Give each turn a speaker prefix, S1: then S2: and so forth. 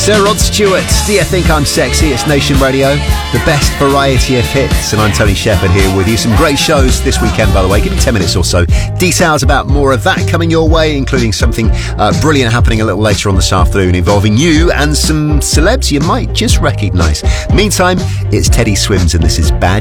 S1: Sir Rod Stewart, Do You Think I'm Sexy? It's Nation Radio, the best variety of hits, and I'm Tony Shepherd here with you. Some great shows this weekend, by the way. Give me 10 minutes or so. Details about more of that coming your way, including something brilliant happening a little later on this afternoon involving you and some celebs you might just recognise. Meantime, it's Teddy Swims and this is Bad